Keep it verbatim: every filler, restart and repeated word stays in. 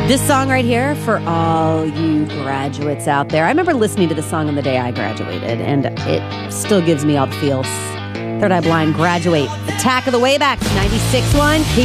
This song right here for all you graduates out there. I remember listening to this song on the day I graduated, and it still gives me all the feels. Third Eye Blind, Graduate. Attack of the Waybacks, ninety-six point one.